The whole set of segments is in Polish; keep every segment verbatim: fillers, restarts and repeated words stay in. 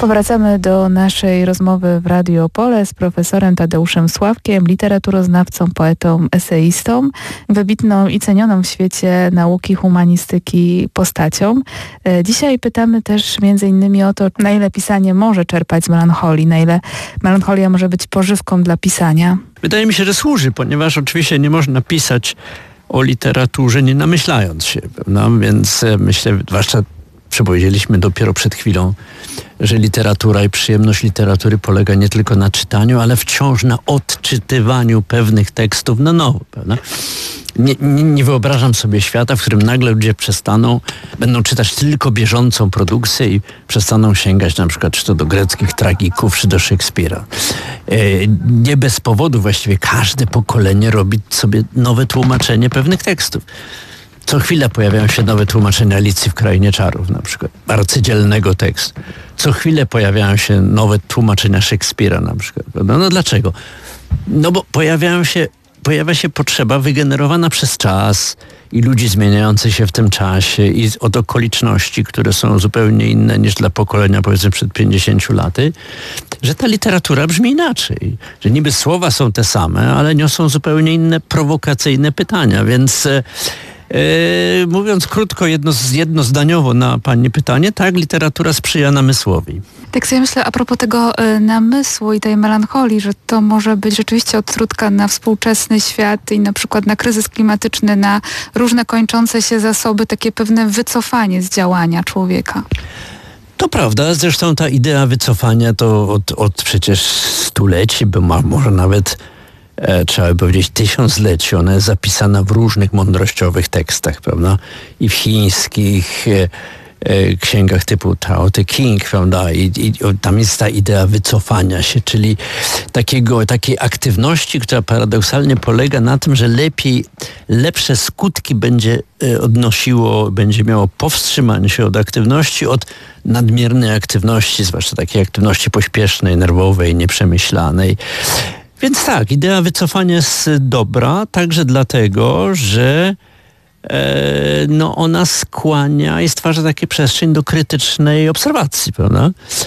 Powracamy do naszej rozmowy w Radio Opole z profesorem Tadeuszem Sławkiem, literaturoznawcą, poetą, eseistą, wybitną i cenioną w świecie nauki humanistyki postacią. Dzisiaj pytamy też między innymi o to, na ile pisanie może czerpać z melancholii, na ile melancholia może być pożywką dla pisania. Wydaje mi się, że służy, ponieważ oczywiście nie można pisać o literaturze nie namyślając się, prawda? Więc myślę, zwłaszcza przepowiedzieliśmy dopiero przed chwilą, że literatura i przyjemność literatury polega nie tylko na czytaniu, ale wciąż na odczytywaniu pewnych tekstów na nowo, prawda? Nie, nie, nie wyobrażam sobie świata, w którym nagle ludzie przestaną, będą czytać tylko bieżącą produkcję i przestaną sięgać na przykład czy to do greckich tragików, czy do Szekspira. E, nie bez powodu właściwie każde pokolenie robi sobie nowe tłumaczenie pewnych tekstów. Co chwilę pojawiają się nowe tłumaczenia Alicji w Krainie Czarów, na przykład arcydzielnego tekstu. Co chwilę pojawiają się nowe tłumaczenia Szekspira, na przykład. No, no dlaczego? No bo pojawiają się, pojawia się potrzeba wygenerowana przez czas i ludzi zmieniających się w tym czasie i od okoliczności, które są zupełnie inne niż dla pokolenia, powiedzmy, przed pięćdziesięciu laty, że ta literatura brzmi inaczej. Że niby słowa są te same, ale niosą zupełnie inne prowokacyjne pytania, więc... Yy, mówiąc krótko, jedno, jednozdaniowo na pani pytanie, tak, literatura sprzyja namysłowi. Tak sobie myślę a propos tego y, namysłu i tej melancholii, że to może być rzeczywiście odtrutka na współczesny świat i na przykład na kryzys klimatyczny, na różne kończące się zasoby, takie pewne wycofanie z działania człowieka. To prawda, zresztą ta idea wycofania to od, od przecież stuleci, by ma, może nawet E, trzeba by powiedzieć tysiącleci, ona jest zapisana w różnych mądrościowych tekstach, prawda? I w chińskich e, e, księgach typu Tao Te King, prawda? I, i o, tam jest ta idea wycofania się, czyli takiego, takiej aktywności, która paradoksalnie polega na tym, że lepiej, lepsze skutki będzie e, odnosiło, będzie miało powstrzymanie się od aktywności, od nadmiernej aktywności, zwłaszcza takiej aktywności pośpiesznej, nerwowej, nieprzemyślanej. Więc tak, idea wycofania jest dobra, także dlatego, że e, no ona skłania i stwarza takie przestrzeń do krytycznej obserwacji, prawda?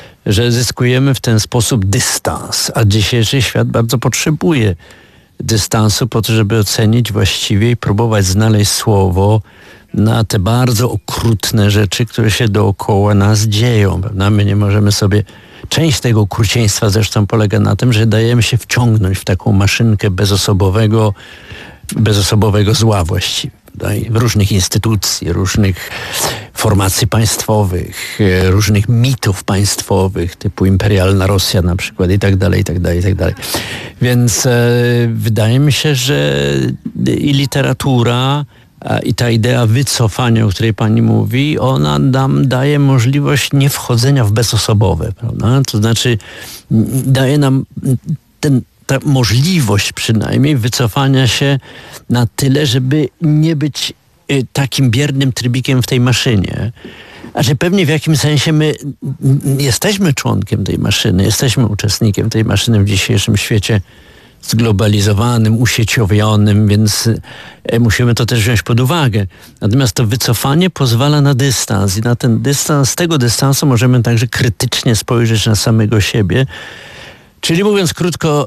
Że zyskujemy w ten sposób dystans, a dzisiejszy świat bardzo potrzebuje dystansu po to, żeby ocenić właściwie i próbować znaleźć słowo na te bardzo okrutne rzeczy, które się dookoła nas dzieją, prawda? My nie możemy sobie... Część tego okrucieństwa zresztą polega na tym, że dajemy się wciągnąć w taką maszynkę bezosobowego, bezosobowego zła właściwie. W różnych instytucji, różnych formacji państwowych, różnych mitów państwowych, typu imperialna Rosja na przykład i tak dalej, i tak dalej, i tak dalej. Więc e, wydaje mi się, że i literatura, i ta idea wycofania, o której pani mówi, ona nam daje możliwość niewchodzenia w bezosobowe, prawda? To znaczy daje nam ten, ta możliwość przynajmniej wycofania się na tyle, żeby nie być y, takim biernym trybikiem w tej maszynie. A że pewnie w jakimś sensie my jesteśmy członkiem tej maszyny, jesteśmy uczestnikiem tej maszyny w dzisiejszym świecie zglobalizowanym, usieciowionym, więc e, musimy to też wziąć pod uwagę. Natomiast to wycofanie pozwala na dystans i na ten dystans, z tego dystansu możemy także krytycznie spojrzeć na samego siebie. Czyli mówiąc krótko,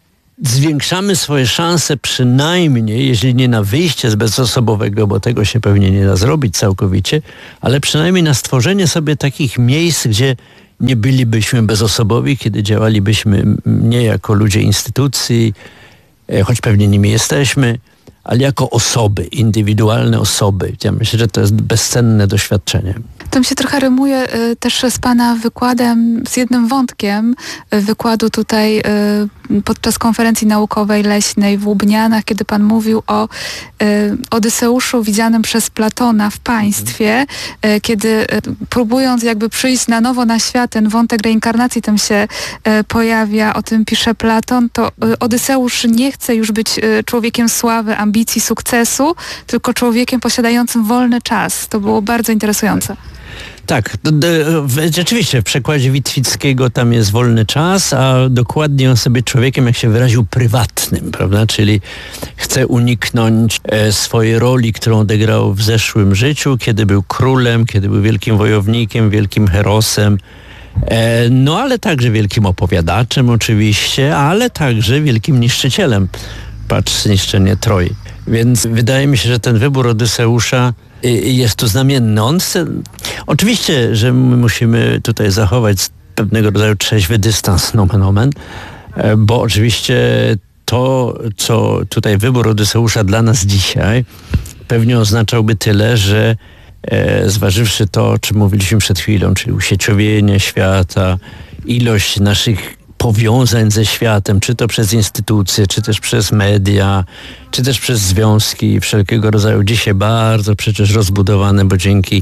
zwiększamy swoje szanse przynajmniej, jeżeli nie na wyjście z bezosobowego, bo tego się pewnie nie da zrobić całkowicie, ale przynajmniej na stworzenie sobie takich miejsc, gdzie nie bylibyśmy bezosobowi, kiedy działalibyśmy nie jako ludzie instytucji, choć pewnie nimi jesteśmy, ale jako osoby, indywidualne osoby. Ja myślę, że to jest bezcenne doświadczenie. To mi się trochę rymuje y, też z pana wykładem, z jednym wątkiem y, wykładu tutaj y, podczas konferencji naukowej leśnej w Łubnianach, kiedy pan mówił o y, Odyseuszu widzianym przez Platona w państwie, y, kiedy y, próbując jakby przyjść na nowo na świat, ten wątek reinkarnacji tam się y, pojawia, o tym pisze Platon, to y, Odyseusz nie chce już być y, człowiekiem sławy, ambicji, sukcesu, tylko człowiekiem posiadającym wolny czas. To było bardzo interesujące. Tak, rzeczywiście w przekładzie Witwickiego tam jest wolny czas, a dokładnie on sobie człowiekiem, jak się wyraził, prywatnym, prawda? Czyli chce uniknąć e, swojej roli, którą odegrał w zeszłym życiu, kiedy był królem, kiedy był wielkim wojownikiem, wielkim herosem, E, no ale także wielkim opowiadaczem oczywiście, ale także wielkim niszczycielem. Patrz, zniszczenie Troi. Więc wydaje mi się, że ten wybór Odyseusza y, jest tu znamienny. On chce, oczywiście, że my musimy tutaj zachować pewnego rodzaju trzeźwy dystans, nomen omen, e, bo oczywiście to, co tutaj wybór Odyseusza dla nas dzisiaj pewnie oznaczałby tyle, że e, zważywszy to, o czym mówiliśmy przed chwilą, czyli usieciowienie świata, ilość naszych powiązań ze światem, czy to przez instytucje, czy też przez media, czy też przez związki wszelkiego rodzaju, dzisiaj bardzo przecież rozbudowane, bo dzięki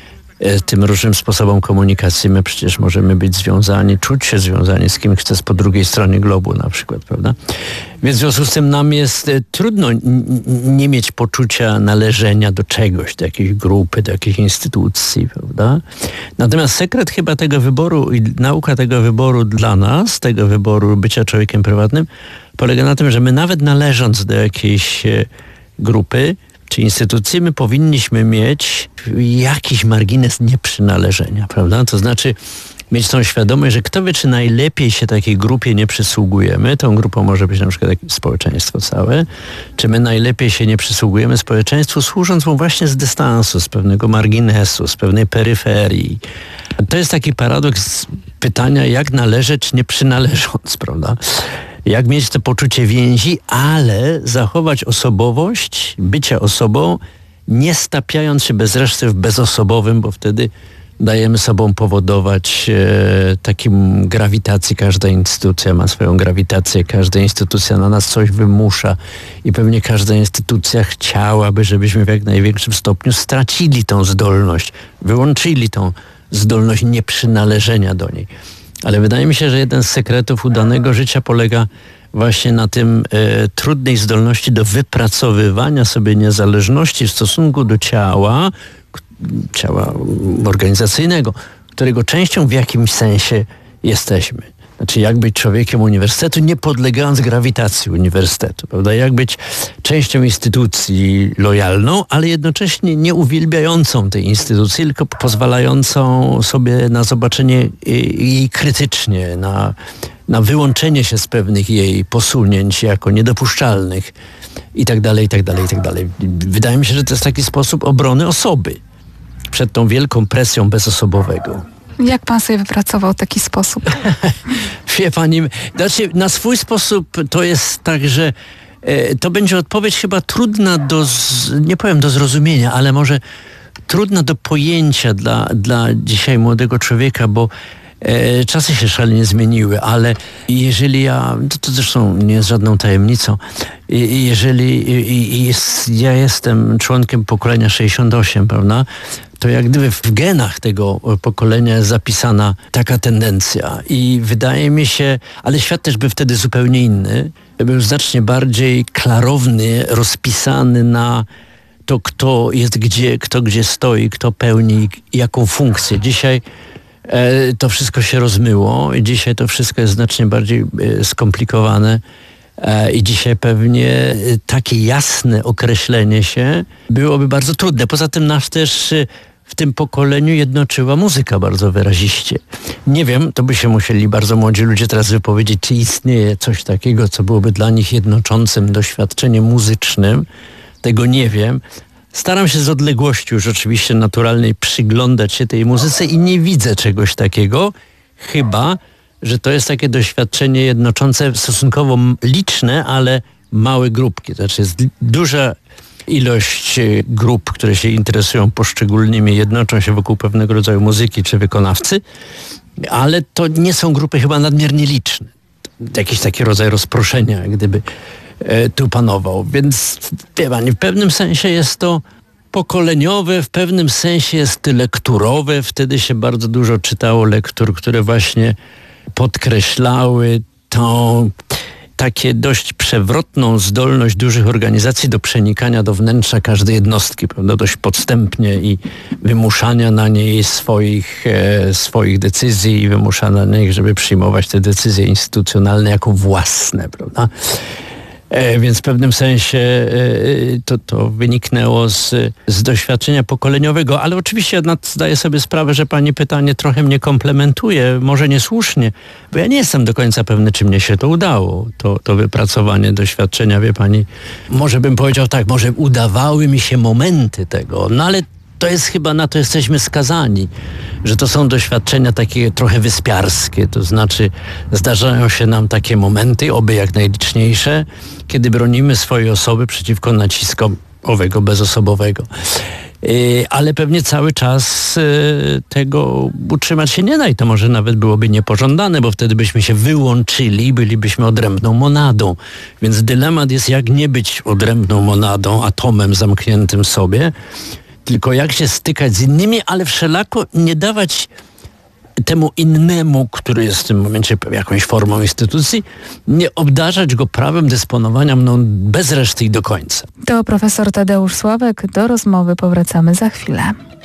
e, tym różnym sposobom komunikacji my przecież możemy być związani, czuć się związani z kimś, kto jest po drugiej stronie globu na przykład, prawda? Więc w związku z tym nam jest e, trudno n- n- nie mieć poczucia należenia do czegoś, do jakiejś grupy, do jakiejś instytucji, prawda? Natomiast sekret chyba tego wyboru i nauka tego wyboru dla nas, tego wyboru bycia człowiekiem prywatnym, polega na tym, że my nawet należąc do jakiejś e, grupy czy instytucji, my powinniśmy mieć jakiś margines nieprzynależenia, prawda? To znaczy mieć tą świadomość, że kto wie, czy najlepiej się takiej grupie nie przysługujemy. Tą grupą może być na przykład społeczeństwo całe. Czy my najlepiej się nie przysługujemy społeczeństwu, służąc mu właśnie z dystansu, z pewnego marginesu, z pewnej peryferii. To jest taki paradoks pytania, jak należeć nie przynależąc, prawda? Jak mieć to poczucie więzi, ale zachować osobowość, bycia osobą, nie stapiając się bez reszty w bezosobowym, bo wtedy dajemy sobą powodować e, takim grawitacji. Każda instytucja ma swoją grawitację, każda instytucja na nas coś wymusza i pewnie każda instytucja chciałaby, żebyśmy w jak największym stopniu stracili tą zdolność, wyłączyli tą zdolność nieprzynależenia do niej. Ale wydaje mi się, że jeden z sekretów udanego życia polega właśnie na tym e, trudnej zdolności do wypracowywania sobie niezależności w stosunku do ciała, k- ciała organizacyjnego, którego częścią w jakimś sensie jesteśmy. Znaczy, jak być człowiekiem uniwersytetu, nie podlegając grawitacji uniwersytetu, prawda? Jak być częścią instytucji lojalną, ale jednocześnie nie uwielbiającą tej instytucji, tylko pozwalającą sobie na zobaczenie jej krytycznie, na, na wyłączenie się z pewnych jej posunięć jako niedopuszczalnych i tak dalej, i tak dalej, i tak dalej. Wydaje mi się, że to jest taki sposób obrony osoby przed tą wielką presją bezosobowego. Jak pan sobie wypracował taki sposób? Wie pani, znaczy na swój sposób to jest tak, że e, to będzie odpowiedź chyba trudna do, z, nie powiem do zrozumienia, ale może trudna do pojęcia dla, dla dzisiaj młodego człowieka, bo e, czasy się szalenie zmieniły, ale jeżeli ja, to, to zresztą nie jest żadną tajemnicą, i, jeżeli i, i jest, ja jestem członkiem pokolenia sześćdziesiąt osiem, prawda, to jak gdyby w genach tego pokolenia jest zapisana taka tendencja. I wydaje mi się, ale świat też był wtedy zupełnie inny, był znacznie bardziej klarowny, rozpisany na to, kto jest gdzie, kto gdzie stoi, kto pełni jaką funkcję. Dzisiaj e, to wszystko się rozmyło i dzisiaj to wszystko jest znacznie bardziej e, skomplikowane. I dzisiaj pewnie takie jasne określenie się byłoby bardzo trudne. Poza tym nas też w tym pokoleniu jednoczyła muzyka bardzo wyraziście. Nie wiem, to by się musieli bardzo młodzi ludzie teraz wypowiedzieć, czy istnieje coś takiego, co byłoby dla nich jednoczącym doświadczeniem muzycznym. Tego nie wiem. Staram się z odległości już oczywiście naturalnej przyglądać się tej muzyce i nie widzę czegoś takiego, chyba że to jest takie doświadczenie jednoczące stosunkowo liczne, ale małe grupki. To znaczy jest duża ilość grup, które się interesują poszczególnymi, jednoczą się wokół pewnego rodzaju muzyki czy wykonawcy, ale to nie są grupy chyba nadmiernie liczne. Jakiś taki rodzaj rozproszenia, jak gdyby e, tu panował. Więc wie pani, w pewnym sensie jest to pokoleniowe, w pewnym sensie jest lekturowe. Wtedy się bardzo dużo czytało lektur, które właśnie podkreślały tą takie dość przewrotną zdolność dużych organizacji do przenikania do wnętrza każdej jednostki, prawda, dość podstępnie i wymuszania na niej swoich, e, swoich decyzji i wymuszania na nich, żeby przyjmować te decyzje instytucjonalne jako własne, prawda. E, więc w pewnym sensie e, to, to wyniknęło z, z doświadczenia pokoleniowego, ale oczywiście ja zdaję sobie sprawę, że pani pytanie trochę mnie komplementuje, może niesłusznie, bo ja nie jestem do końca pewny, czy mnie się to udało, to, to wypracowanie doświadczenia, wie pani. Może bym powiedział tak, może udawały mi się momenty tego, no ale to jest chyba, na to jesteśmy skazani, że to są doświadczenia takie trochę wyspiarskie, to znaczy zdarzają się nam takie momenty, oby jak najliczniejsze, kiedy bronimy swojej osoby przeciwko naciskom owego bezosobowego. Yy, ale pewnie cały czas yy, tego utrzymać się nie da i to może nawet byłoby niepożądane, bo wtedy byśmy się wyłączyli, bylibyśmy odrębną monadą. Więc dylemat jest, jak nie być odrębną monadą, atomem zamkniętym w sobie, tylko jak się stykać z innymi, ale wszelako nie dawać temu innemu, który jest w tym momencie jakąś formą instytucji, nie obdarzać go prawem dysponowania mną bez reszty i do końca. To profesor Tadeusz Sławek. Do rozmowy powracamy za chwilę.